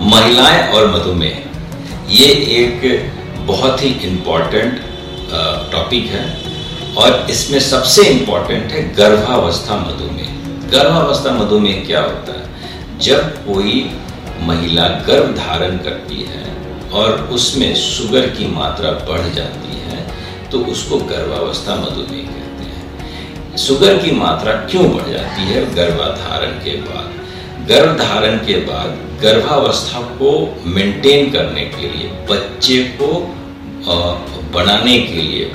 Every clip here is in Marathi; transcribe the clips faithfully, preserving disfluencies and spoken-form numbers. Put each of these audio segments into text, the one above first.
महिलाएं और मधुमेह, ये एक बहुत ही इम्पॉर्टेंट टॉपिक है और इसमें सबसे इम्पॉर्टेंट है गर्भावस्था मधुमेह। गर्भावस्था मधुमेह क्या होता है? जब कोई महिला गर्भ धारण करती है और उसमें शुगर की मात्रा बढ़ जाती है तो उसको गर्भावस्था मधुमेह कहते हैं। शुगर की मात्रा क्यों बढ़ जाती है गर्भाधारण के बाद? गर्भधारण के बाद गर्भावस्था को मेंटेन करने के लिए, बच्चे को बनाने के लिए,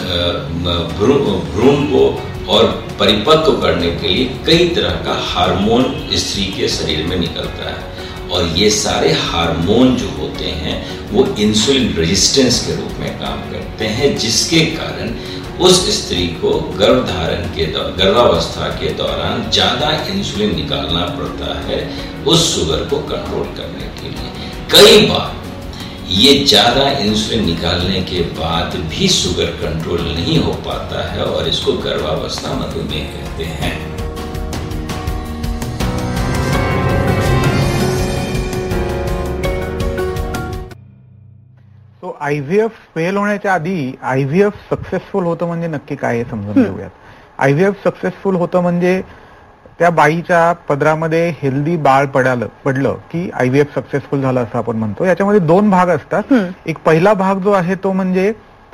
भ्रूण को और परिपक्व करने के लिए कई तरह का हार्मोन स्त्री के शरीर में निकलता है और ये सारे हार्मोन जो होते हैं वो इंसुलिन रेजिस्टेंस के रूप में काम करते हैं, जिसके कारण उस स्त्री को गर्भधारण के गर्भावस्था के दौरान ज़्यादा इंसुलिन निकालना पड़ता है उस शुगर को कंट्रोल करने के लिए। कई बार ये ज़्यादा इंसुलिन निकालने के बाद भी शुगर कंट्रोल नहीं हो पाता है और इसको गर्भावस्था मधुमेह कहते हैं। तो आयव्हीएफ फेल होण्याच्या आधी आयव्हीएफ सक्सेसफुल होतं म्हणजे नक्की काय हे समजून घेऊयात। आयव्हीएफ सक्सेसफुल होतं म्हणजे त्या बाईच्या पदरामध्ये हेल्दी बाळ पडालं पडलं की आयव्हीएफ सक्सेसफुल झालं असं आपण म्हणतो। याच्यामध्ये दोन भाग असतात। एक पहिला भाग जो आहे तो म्हणजे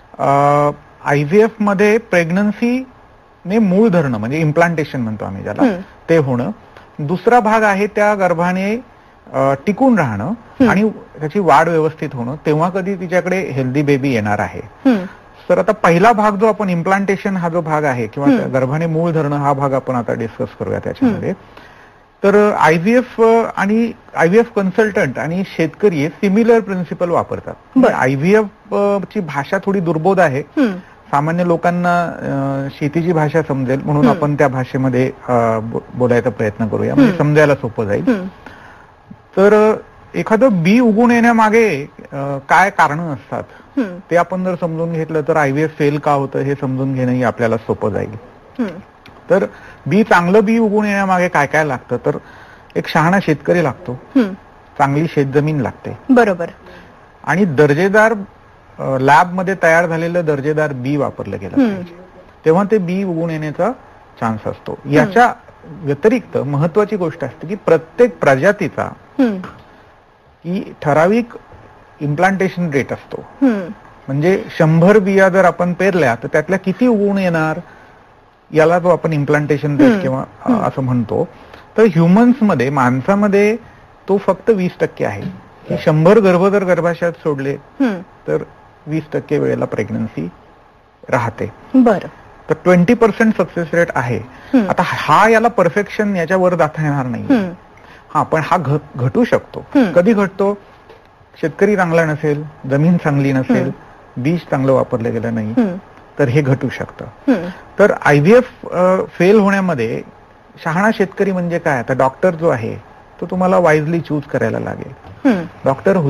आयव्हीएफ मध्ये प्रेग्नन्सीने मूळ धरणं म्हणजे इम्प्लांटेशन म्हणतो आम्ही ज्याला, ते होणं। दुसरा भाग आहे त्या गर्भाने टिकून राहणं आणि त्याची वाढ व्यवस्थित होणं, तेव्हा कधी तिच्याकडे हेल्दी बेबी येणार आहे। तर आता पहिला भाग जो आपण इम्प्लांटेशन हा जो भाग आहे किंवा गर्भाने मूळ धरणं हा भाग आपण आता डिस्कस करूया त्याच्यामध्ये। तर आयव्हीएफ आणि आयव्हीएफ कन्सल्टंट आणि शेतकरी हे सिमिलर प्रिन्सिपल वापरतात। आयव्हीएफ ची भाषा थोडी दुर्बोध आहे, सामान्य लोकांना शेतीची भाषा समजेल म्हणून आपण त्या भाषेमध्ये बोलायचा प्रयत्न करूया, म्हणजे समजायला सोपं जाईल। तर एखादं बी उगवून येण्यामागे काय कारणं असतात ते आपण जर समजून घेतलं तर आयव्हीएफ फेल का होतं हे समजून घेणंही आपल्याला सोपं जाईल। तर बी चांगलं बी उगवून येण्यामागे काय काय लागतं? तर एक शहाणा शेतकरी लागतो, चांगली शेतजमीन लागते, बरोबर, आणि दर्जेदार लॅबमध्ये तयार झालेलं दर्जेदार बी वापरलं गेलं पाहिजे, तेव्हा ते बी उगवून येण्याचा चान्स असतो। याच्या व्यतिरिक्त महत्वाची गोष्ट असते की प्रत्येक प्रजातीचा की ठराविक इम्प्लांटेशन रेट असतो। म्हणजे शंभर बिया जर आपण पेरल्या तर त्यातल्या किती उगवून येणार याला जो आपण इम्प्लांटेशन रेट किंवा असं म्हणतो। तर ह्युमन्स मध्ये, माणसामध्ये तो फक्त वीस टक्के आहे की शंभर गर्भ जर गर्भाशयात सोडले तर वीस टक्के वेळेला प्रेग्नन्सी राहते। बरं, तर ट्वेंटी पर्सेंट सक्सेस रेट आहे। आता हा याला परफेक्शन याच्यावर जाता येणार नाही, हा पण हा घटू शकतो। कधी घटतो? शेतकरी चांगला नसेल, जमीन चांगली नसेल, बीज चांगलं वापरलं गेलं नाही तर हे घटू शकतं। तर आयव्हीएफ फेल होण्यामध्ये शहाणा शेतकरी म्हणजे काय? आता डॉक्टर जो आहे तो तुम्हाला वाईजली चूज करायला लागेल। डॉक्टर